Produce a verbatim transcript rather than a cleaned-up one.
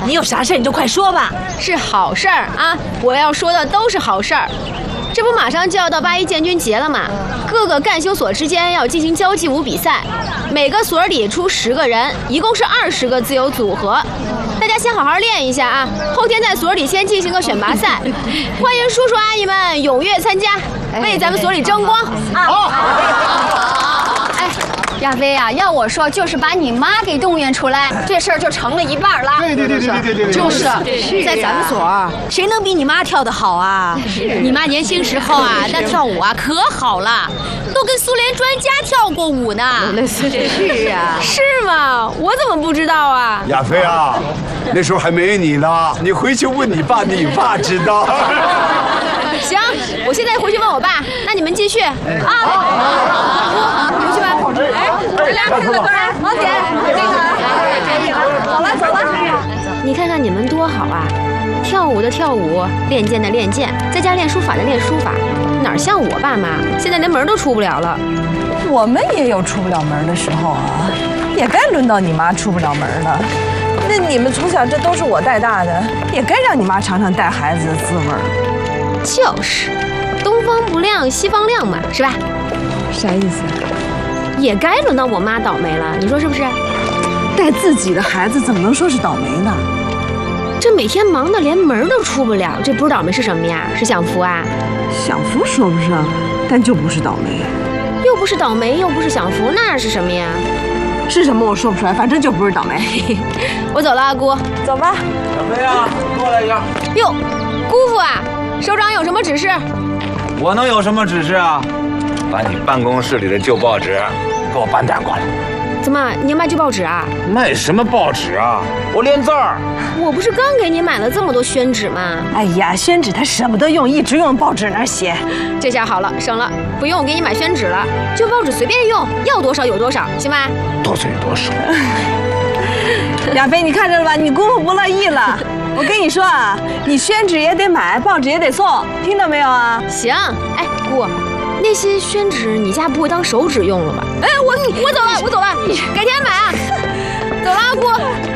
你有啥事儿你就快说吧。 是好事儿啊，我要说的都是好事儿。这不马上就要到八一建军节了嘛，各个干休所之间要进行交际舞比赛，每个所里出十个人，一共是二十个自由组合。大家先好好练一下啊，后天在所里先进行个选拔赛，欢迎叔叔阿姨们踊跃参加，为咱们所里争光啊！ 好，哎，亚飞呀、啊，要我说就是把你妈给动员出来，这事儿就成了一半了。 对对对对对对， 就是在咱们所，谁能比你妈跳得好啊？你妈年轻时候啊，那跳舞啊可好了，都跟苏联专家跳过舞呢。 是啊，是吗？我怎么不知道啊？ 亚飞啊，那时候还没你呢，你回去问你爸，你爸知道。 行，我现在回去问我爸，那你们继续啊。回去吧。哎，这俩看个歌儿，王姐，这个，走了走了。你看看你们多好啊！跳舞的跳舞，练剑的练剑，在家练书法的练书法，哪像我爸妈，现在连门都出不了了。 我们也有出不了门的时候啊，也该轮到你妈出不了门了。那你们从小这都是我带大的，也该让你妈尝尝带孩子的滋味儿。 就是，东方不亮西方亮嘛，是吧？ 啥意思？ 也该轮到我妈倒霉了，你说是不是？ 带自己的孩子怎么能说是倒霉呢？ 这每天忙得连门都出不了，这不是倒霉是什么呀？是享福啊？ 享福说不上，但就不是倒霉。 又不是倒霉，又不是享福，那是什么呀？ 是什么我说不出来，反正就不是倒霉。 我走了，阿姑。 走吧。 小飞啊，过来一下。 哟，姑父啊，首长有什么指示？ 我能有什么指示啊？把你办公室里的旧报纸给我搬点过来。 怎么，你要卖旧报纸啊？ 卖什么报纸啊？我练字儿。 我不是刚给你买了这么多宣纸吗？ 哎呀，宣纸它舍不得用，一直用报纸那儿写。 这下好了，省了，不用我给你买宣纸了，旧报纸随便用，要多少有多少，行吧？ 多少有多少。 亚飞，你看着了吧，你姑父不乐意了。我跟你说啊，你宣纸也得买，报纸也得送，听到没有啊？ 行，哎，姑。那些宣纸你家不会当手纸用了吧？哎，我我走了，我走了，改天买啊。走了，阿姑。